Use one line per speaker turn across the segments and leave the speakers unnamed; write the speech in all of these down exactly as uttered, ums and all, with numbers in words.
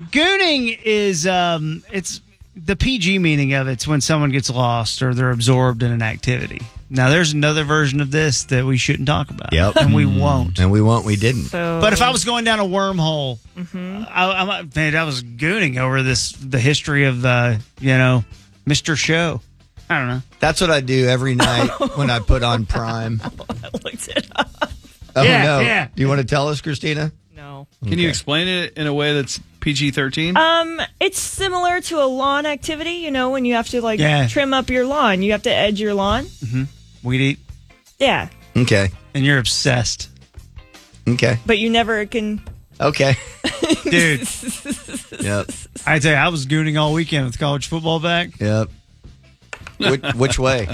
gooning is um, it's the P G meaning of it's when someone gets lost or they're absorbed in an activity. Now, there's another version of this that we shouldn't talk about.
Yep.
And we won't.
And we won't. We didn't.
So,
But if I was going down a wormhole,
mm-hmm.
I, I, man, I was gooning over this, the history of, uh, you know, Mister Show. I don't know.
That's what I do every night when I put on Prime.
I looked it up.
Oh,
Yeah,
no.
yeah.
Do you want to tell us, Christina?
No.
Can
Okay.
you explain it in a way that's P G thirteen?
Um, it's similar to a lawn activity, you know, when you have to, like,
Yeah.
trim up your lawn. You have to edge your lawn.
We'd eat,
Yeah.
Okay.
and you're obsessed.
Okay.
But you never can...
Okay.
Dude,
Yep.
I tell you, I was gooning all weekend with college football back.
Yep. Which, which way?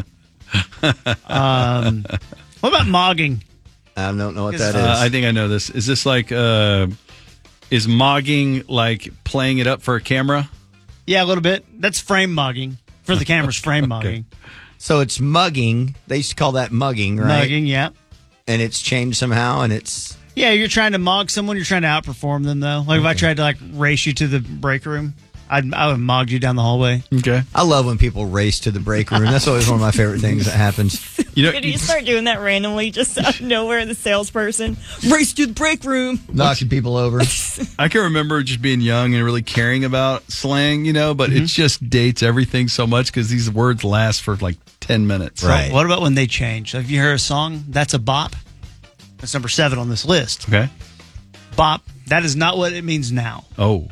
Um, what about mogging?
I don't know what
Yes.
that is.
Uh, I think I know this. Is this like, uh, is mogging like playing it up for a camera?
Yeah, a little bit. That's frame mogging. For the camera's frame mogging.
So it's mugging. They used to call that mugging, right?
Mugging, yeah.
And it's changed somehow, and it's...
Yeah, you're trying to mog someone. You're trying to outperform them, though. Like if I tried to like race you to the break room, I'd I would mog you down the hallway.
Okay.
I love when people race to the break room. That's always one of my favorite things that happens.
You know,
Did you start doing that randomly, just out of nowhere, the salesperson? Race to the break room.
Knocking people over.
I can remember just being young and really caring about slang, you know, but
Mm-hmm.
it just dates everything so much because these words last for like ten minutes.
Right.
So what about when they change? Have you heard a song? That's a bop. That's number seven on this list.
Okay.
Bop. That is not what it means now.
Oh.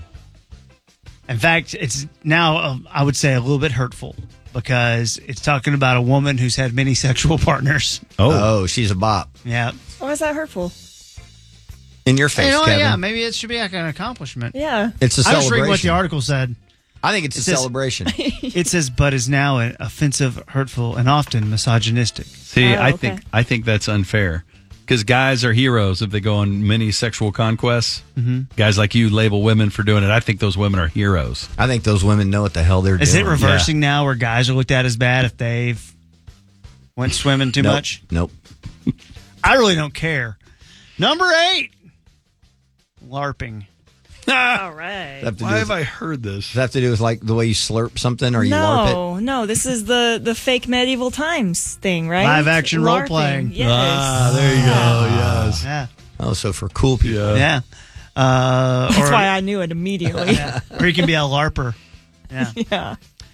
In fact, it's now, um, I would say, a little bit hurtful because it's talking about a woman who's had many sexual partners.
Oh.
Oh, she's a bop.
Yeah.
Why is that hurtful?
In your face,
You know what?
Kevin.
Yeah, maybe it should be like an accomplishment.
Yeah.
It's a
I was
celebration.
reading what the article said.
I think it's a
It says-
celebration.
It says, but is now an offensive, hurtful, and often misogynistic.
See,
Oh,
I
okay.
think I think that's unfair because guys are heroes if they go on many sexual conquests. Mm-hmm. Guys like you label women for doing it. I think those women are heroes.
I think those women know what the hell they're
Is
doing.
it reversing now where guys are looked at as bad if they've went swimming too
Nope.
much?
Nope.
I really don't care. Number eight, LARPing.
All right.
Does that have to do
Why
with,
have I heard this?
does that have to do with like the way you slurp something or you LARP it?
No, no, this is the, the fake medieval times thing, right?
Live action role
LARPing.
playing.
Yes.
Ah, there you go. Yes.
Yeah.
Oh, so for cool people.
Yeah. Uh,
That's
or,
why I knew it immediately.
yeah. Or you can be a LARPer. Yeah.
Yeah.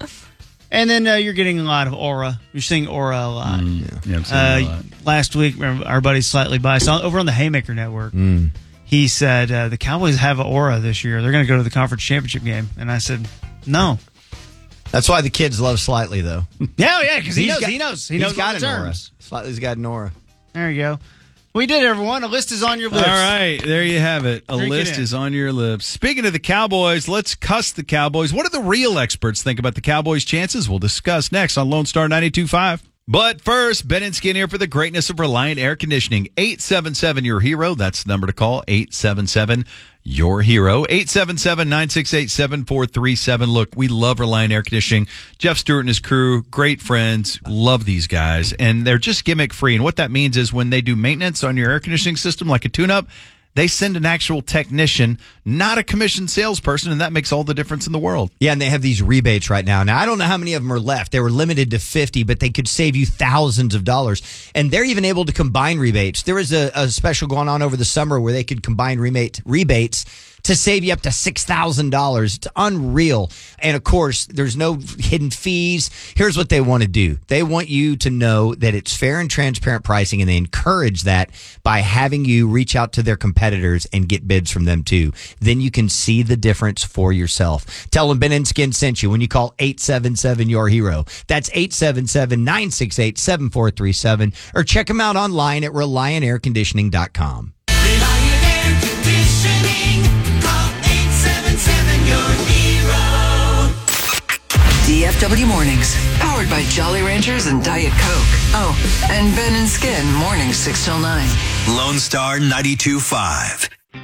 And then uh, you're getting a lot of aura. You're seeing aura a lot.
Mm, yeah, I'm saying a
Uh,
lot.
last week, remember, our buddy Slightly Biased, on- over on the Haymaker Network,
Mm.
he said uh, the Cowboys have an aura this year. They're going to go to the conference championship game. And I said, no.
That's why the kids love Slightly, though.
Yeah, yeah, because he
He's
knows.
got-
he knows. He
he's
knows
got
all the
an aura.
terms.
Slightly's got an aura.
There you go. We did it, everyone. A list is on your
All
list.
right, there you have it. A
Drink it
list
in.
is on your lips. Speaking of the Cowboys, let's cuss the Cowboys. What do the real experts think about the Cowboys' chances? We'll discuss next on Lone Star ninety-two point five. But first, Ben and Skin here for the greatness of Reliant Air Conditioning. eight seven seven, your hero. That's the number to call. eight seven seven, your hero. eight seven seven, nine six eight, seven four three seven. Look, we love Reliant Air Conditioning. Jeff Stewart and his crew, great friends. Love these guys. And they're just gimmick free. And what that means is when they do maintenance on your air conditioning system, like a tune-up, they send an actual technician, not a commissioned salesperson, and that makes all the difference in the world.
Yeah, and they have these rebates right now. Now, I don't know how many of them are left. They were limited to fifty, but they could save you thousands of dollars. And they're even able to combine rebates. There was a, a special going on over the summer where they could combine rebate, rebates to save you up to six thousand dollars. It's unreal. And, of course, there's no hidden fees. Here's what they want to do. They want you to know that it's fair and transparent pricing, and they encourage that by having you reach out to their competitors and get bids from them, too. Then you can see the difference for yourself. Tell them Ben and Skin sent you when you call eight seven seven, your hero. That's eight seven seven, nine six eight, seven four three seven. Or check them out online at reliant air conditioning dot com.
Reliant Air Conditioning. Call eight seven seven, your hero.
D F W Mornings, powered by Jolly Ranchers and Diet Coke. Oh, and Ben and Skin, mornings six till nine.
Lone Star ninety-two point five.